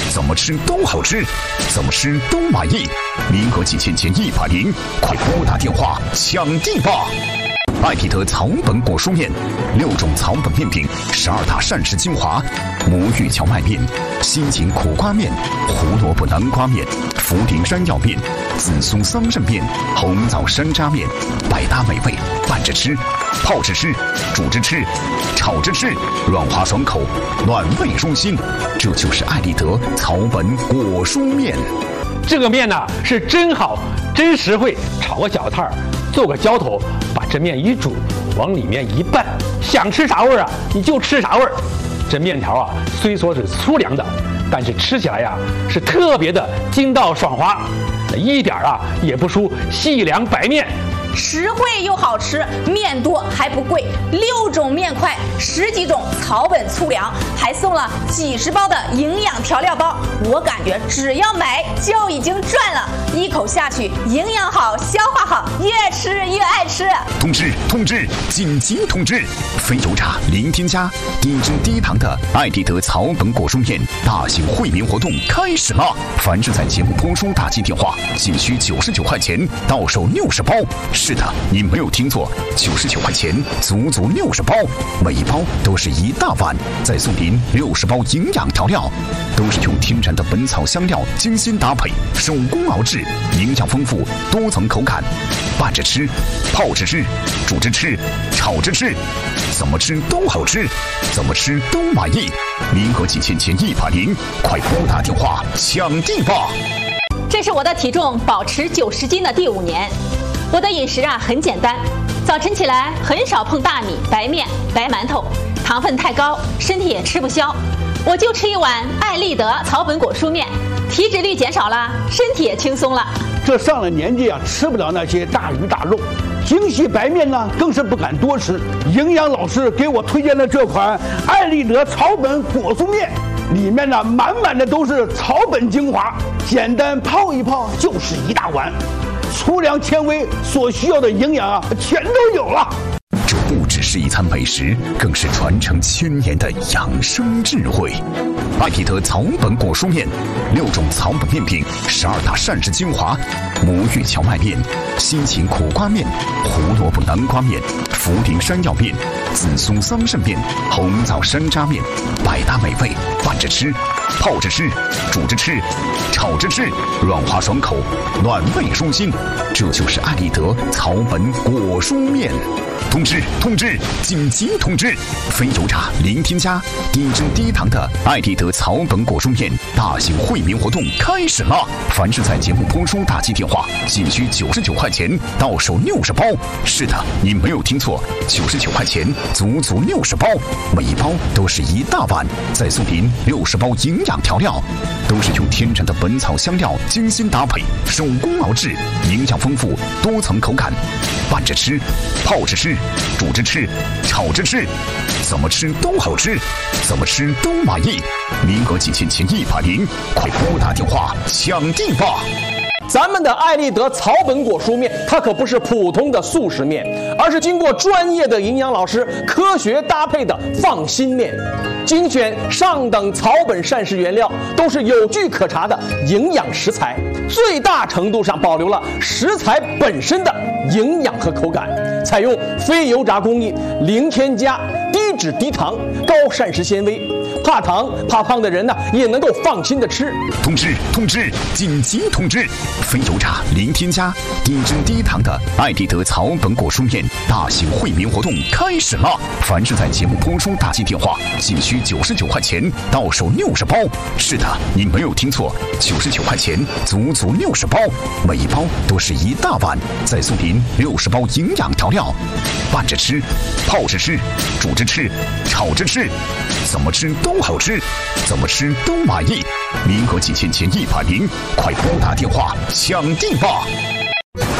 怎么吃都好吃，怎么吃都满意。名额仅限前100，快拨打电话抢地吧！艾必得草本果蔬面，6种草本面品，12大膳食精华，魔芋荞麦面、心情苦瓜面、胡萝卜南瓜面、茯苓山药面、紫苏桑葚面、红枣山楂面，百搭美味，拌着吃、泡着吃、煮着吃、炒着吃，软滑爽口，暖胃舒心。这就是艾必得草本果蔬面。 这个面呢是真好，真实惠，炒个小菜儿，做个浇头，把这面一煮，往里面一拌，想吃啥味儿啊你就吃啥味儿。这面条啊虽说是粗粮的，但是吃起来呀是特别的筋道爽滑，一点啊也不输细粮白面。 实惠又好吃，面多还不贵，6种面块，10几种草本粗粮，还送了几十包的营养调料包。我感觉只要买就已经赚了，一口下去，营养好，消化好，越吃越爱吃。 通知！紧急通知！非油炸零添加、低脂低糖的艾必得草本果蔬面大型惠民活动开始了！凡是在节目播出打进电话，仅需99块钱，到手60包。是的，你没有听错，99块钱，足足60包，每一包都是一大碗，再送您60包营养调料，都是用天然的本草香料精心搭配，手工熬制，营养丰富，多层口感，拌着吃、泡着吃、煮着吃、炒着吃，怎么吃都好吃，怎么吃都满意。名额仅限前100，快拨打电话抢地吧！ 这是我的体重保持90斤的第5年。我的饮食啊很简单，早晨起来很少碰大米、白面、白馒头，糖分太高，身体也吃不消。我就吃一碗艾立德草本果蔬面，体脂率减少了，身体也轻松了。 这上了年纪啊，吃不了那些大鱼大肉，精细白面呢更是不敢多吃。营养老师给我推荐的这款艾立德草本果蔬面，里面呢满满的都是草本精华，简单泡一泡就是一大碗。粗粮纤维所需要的营养啊，全都有了。 这不只是一餐美食，更是传承1000年的养生智慧。艾必得草本果蔬面，6种草本面品，12大膳食精华，魔芋荞麦面、心情苦瓜面、胡萝卜南瓜面、茯苓山药面、紫苏桑葚面、红枣山楂面，百搭美味，拌着吃、泡着吃、煮着吃、炒着吃，软滑爽口，暖胃舒心。这就是艾必得草本果蔬面。通知！紧急通知！非油炸零添加、低脂低糖的艾必得草本果蔬面大型惠民活动开始了！凡是在节目播出打进电话，仅需99块钱，到手60包。是的，你没有听错，99块钱，足足60包，每一包都是一大碗，再送您60包营养调料，都是用天然的本草香料精心搭配，手工熬制，营养丰富，多层口感，拌着吃、泡着吃、煮着吃、炒着吃，怎么吃都好吃，怎么吃都满意。名额仅限前100，快拨打电话抢地吧！ 咱们的艾立德草本果蔬面，它可不是普通的速食面，而是经过专业的营养老师科学搭配的放心面，精选上等草本膳食原料，都是有据可查的营养食材，最大程度上保留了食材本身的营养和口感，采用非油炸工艺，零添加、低脂低糖、高膳食纤维，怕糖怕胖的人呢也能够放心的吃。 通知！紧急通知！非油炸零添加、低脂低糖的艾必得草本果蔬面大型惠民活动开始了！凡是在节目播出打进电话，仅需99块钱，到手60包。是的，你没有听错，99块钱，足足60包，每一包都是一大碗，再送您60包营养调料，拌着吃、泡着吃、煮着吃、炒着吃，怎么吃都好吃，怎么吃都满意。名额仅限前100，快拨打电话抢地吧！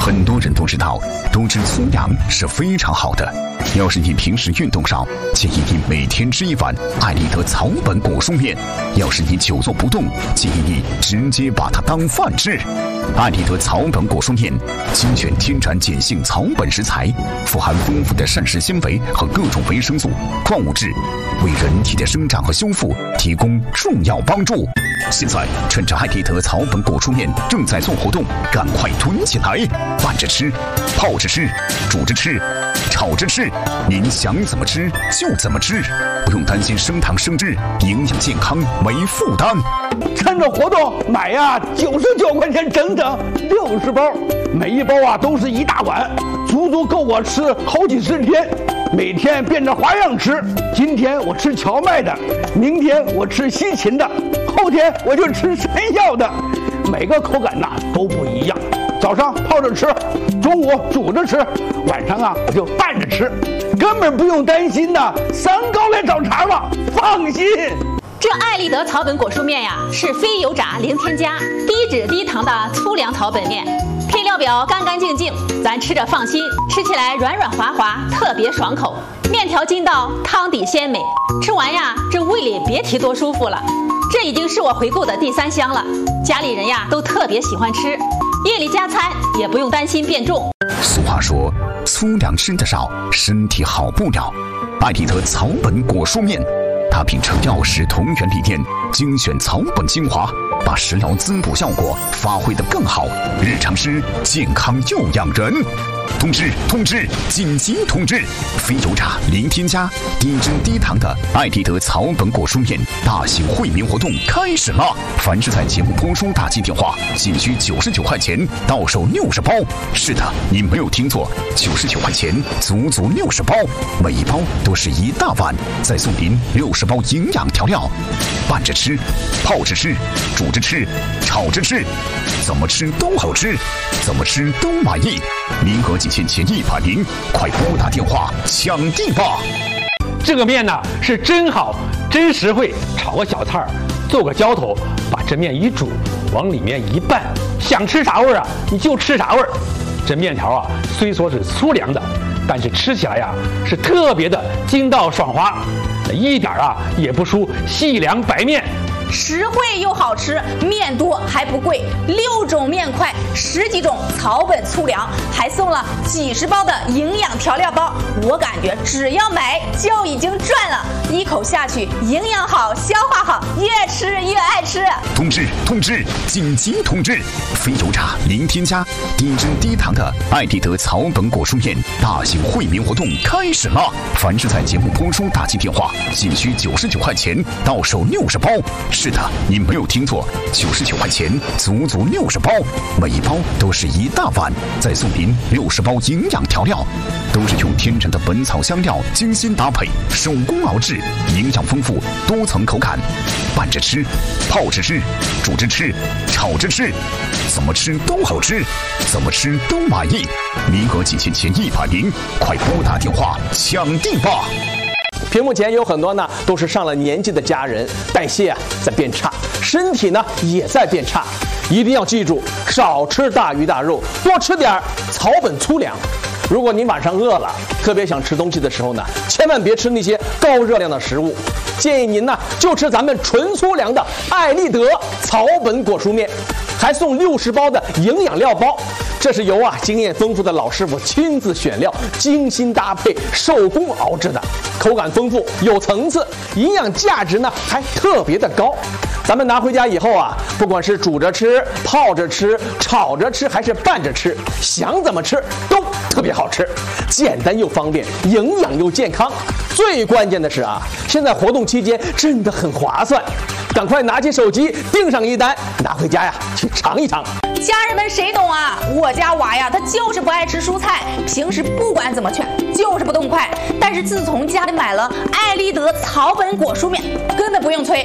很多人都知道，多吃粗粮是非常好的。要是你平时运动少，建议你每天吃1碗艾丽德草本果蔬面；要是你久坐不动，建议你直接把它当饭吃。艾丽德草本果蔬面精选天然碱性草本食材，富含丰富的膳食纤维和各种维生素、矿物质，为人体的生长和修复提供重要帮助。现在趁着艾丽德草本果蔬面正在做活动，赶快囤起来，拌着吃、泡着吃、煮着吃、炒着吃，您想怎么吃就怎么吃，不用担心升糖升脂，营养健康没负担。 趁着活动买呀，99块钱整整60包，每一包啊都是1大碗，足足够我吃好几10天。每天变着花样吃，今天我吃荞麦的，明天我吃西芹的，后天我就吃山药的，每个口感呐都不一样。早上泡着吃，中午煮着吃，晚上啊我就拌着吃，根本不用担心呐3高来找茬了，放心。 这艾丽德草本果蔬面呀，是非油炸零添加、低脂低糖的粗粮草本面，配料表干干净净，咱吃着放心，吃起来软软滑滑，特别爽口。面条筋道，汤底鲜美，吃完呀，这胃里别提多舒服了。这已经是我回购的第3箱了，家里人呀都特别喜欢吃，夜里加餐也不用担心变重。 俗话说，粗粮吃得少，身体好不了。艾丽德草本果蔬面，它秉承药食同源理念，精选草本精华，把食疗滋补效果发挥得更好，日常吃健康又养人。通知！紧急通知！非油炸、零添加、低脂低糖的艾丽德草本果蔬面大型惠民活动开始了！凡是在节目播出打进电话，仅需99块钱到手60包。是的，你没有听错，99块钱足足60包，每一包都是1大碗，再送您60包营养调料，拌着吃、泡着吃、煮着吃、炒着吃，怎么吃都好吃，怎么吃都满意。名额仅限前100名，快拨打电话抢地吧！ 这个面呢是真好，真实惠，炒个小菜儿，做个浇头，把这面一煮，往里面一拌，想吃啥味儿啊你就吃啥味儿。这面条啊虽说是粗粮的，但是吃起来呀是特别的筋道爽滑，一点啊也不输细粮白面。 实惠又好吃，面多还不贵，6种面块，10几种草本粗粮，还送了几十包的营养调料包。我感觉只要买就已经赚了，一口下去，营养好，消化好，越吃越爱吃。 通知！紧急通知！非油炸、零添加、低脂低糖的艾丽德草本果蔬面大型惠民活动开始了！凡是在节目播出打进电话，仅需99块钱到手60包。是的，你没有听错，99块钱足足60包，每一包都是1大碗，再送您60包营养调料，都是用天然的本草香料精心搭配，手工熬制，营养丰富，多层口感，拌着吃、泡着吃、煮着吃、炒着吃，怎么吃都好吃，怎么吃都满意。名额仅限前100名，快拨打电话抢地吧！ 屏幕前有很多呢，都是上了年纪的家人，代谢啊在变差，身体呢也在变差，一定要记住，少吃大鱼大肉，多吃点草本粗粮。如果您晚上饿了，特别想吃东西的时候呢，千万别吃那些高热量的食物，建议您呢就吃咱们纯粗粮的艾丽德草本果蔬面，还送60包的营养料包。这是由经验丰富的老师傅亲自选料，精心搭配，手工熬制的，口感丰富，有层次，营养价值呢还特别的高。咱们拿回家以后不管是煮着吃、泡着吃、炒着吃，还是拌着吃，想怎么吃都特别好吃，简单又方便，营养又健康。最关键的是现在活动期间真的很划算，赶快拿起手机订上一单，拿回家去尝一尝。 家人们谁懂啊？我家娃呀，他就是不爱吃蔬菜，平时不管怎么劝，就是不动筷。但是自从家里买了艾丽德草本果蔬面，根本不用催，他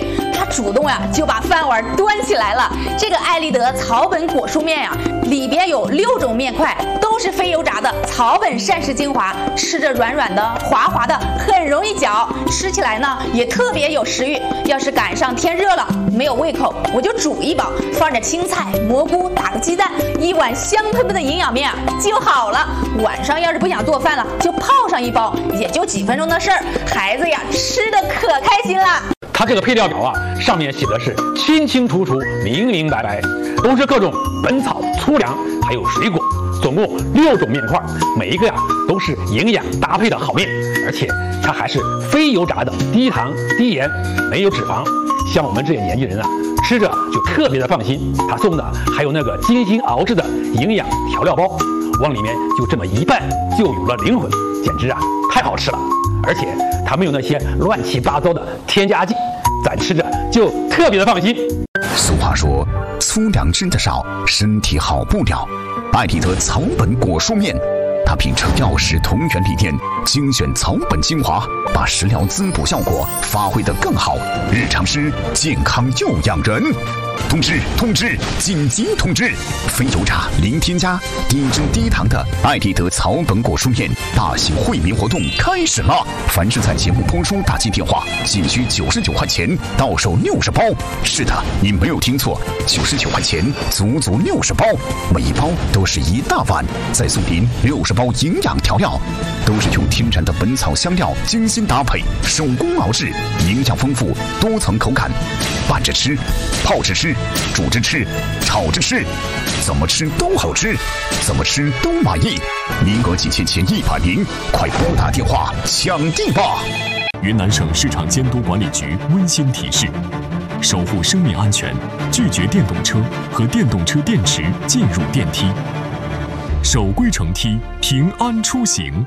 他主动就把饭碗端起来了。这个爱立德草本果蔬面里边有6种面块，都是非油炸的草本膳食精华，吃着软软的、滑滑的，很容易嚼，吃起来呢也特别有食欲。要是赶上天热了没有胃口，我就煮一包，放着青菜、蘑菇，打个鸡蛋，一碗香喷喷的营养面就好了。晚上要是不想做饭了，就泡上一包，也就几分钟的事儿，孩子吃的可开心了。 它这个配料表上面写的是清清楚楚、明明白白，都是各种本草、粗粮还有水果，总共6种面块，每一个都是营养搭配的好面，而且它还是非油炸的，低糖低盐，没有脂肪。像我们这些年轻人吃着就特别的放心。他送的还有那个精心熬制的营养调料包，往里面就这么一拌，就有了灵魂，简直太好吃了。而且它没有那些乱七八糟的添加剂，咱吃着就特别的放心。 俗话说，粗粮吃得少，身体好不了。爱立德草本果蔬面，它秉承药食同源理念，精选草本精华，把食疗滋补效果发挥得更好，日常吃健康又养人。通知！紧急通知！非油炸、零添加、低脂低糖的爱立德草本果蔬面大型惠民活动开始了！凡是在节目播出打进电话，仅需99块钱，到手60包。是的，你没有听错，99块钱，足足60包，每一包都是一大碗，再送您60包营养调料，都是用天然的本草香料精心搭配，手工熬制，营养丰富，多层口感，拌着吃，泡着吃，煮着吃，炒着吃，怎么吃都好吃，怎么吃都满意。名额仅限前100名，快拨打电话抢订吧！ 云南省市场监督管理局温馨提示：守护生命安全，拒绝电动车和电动车电池进入电梯，守规乘梯，平安出行。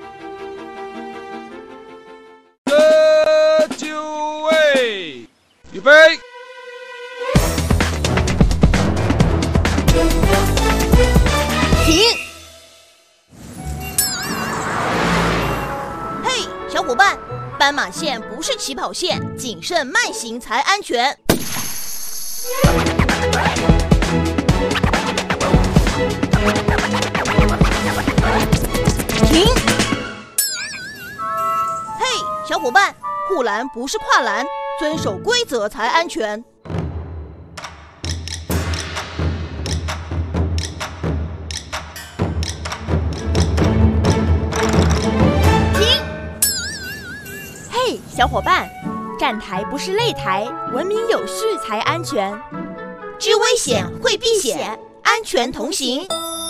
就位，预备。 停！嘿，小伙伴，斑马线不是起跑线，谨慎慢行才安全。停！嘿，小伙伴，护栏不是跨栏，遵守规则才安全。 小伙伴，站台不是擂台，文明有序才安全。 知危险，会避险，安全同行。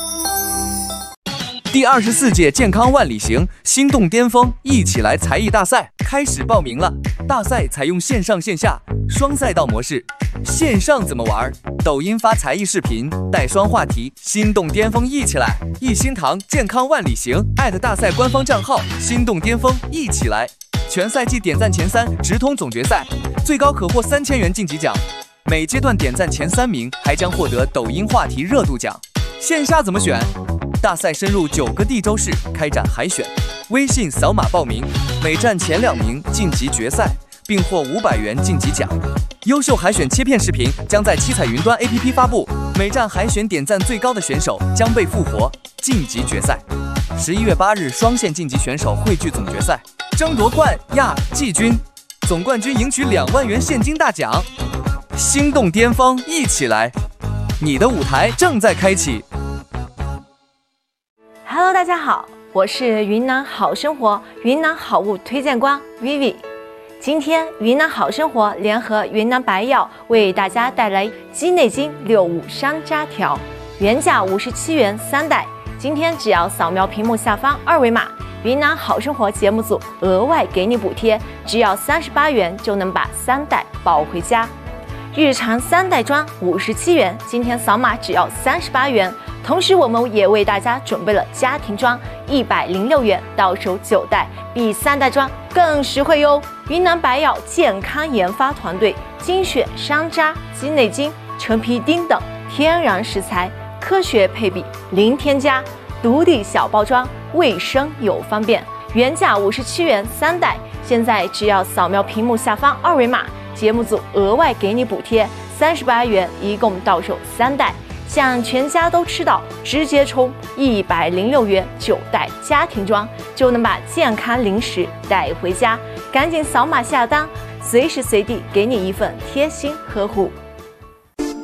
第24届健康万里行心动巅峰一起来才艺大赛开始报名了。大赛采用线上线下双赛道模式。线上怎么玩？抖音发才艺视频，带双话题，心动巅峰一起来。一心堂健康万里行大赛官方账号心动巅峰一起来。全赛季点赞前3直通总决赛，最高可获3000元晋级奖。每阶段点赞前3名还将获得抖音话题热度奖。线下怎么选？大赛深入9个地州市开展海选，微信扫码报名，每站前2名晋级决赛，并获500元晋级奖。优秀海选切片视频将在七彩云端 APP 发布，每站海选点赞最高的选手将被复活晋级决赛。11月8日双线晋级选手汇聚总决赛，争夺冠亚季军，总冠军赢取2万元现金大奖。心动巅峰一起来，你的舞台正在开启。 Hello， 大家好，我是云南好生活云南好物推荐官 Vivi。今天云南好生活联合云南白药为大家带来鸡内金65山楂条，原价57元3袋，今天只要扫描屏幕下方2维码，云南好生活节目组额外给你补贴，只要38元就能把3袋抱回家。日常3袋装57元，今天扫码只要38元。同时我们也为大家准备了家庭装106元，到手9袋，比3袋装更实惠哟。云南白药健康研发团队精选山楂、鸡内金、陈皮丁等天然食材，科学配比，零添加，独立小包装，卫生又方便。原价57元3袋，现在只要扫描屏幕下方2维码， 节目组额外给你补贴38元，一共到手3袋，想全家都吃到，直接充106元9袋家庭装，就能把健康零食带回家。赶紧扫码下单，随时随地给你一份贴心呵护。